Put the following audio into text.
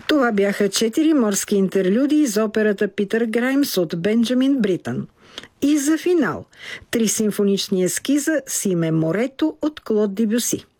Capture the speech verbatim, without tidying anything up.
Това бяха четири морски интерлюдии из операта Питър Граймс от Бенджамин Бритън. И за финал – три симфонични ескиза с име Морето от Клод Дебюси.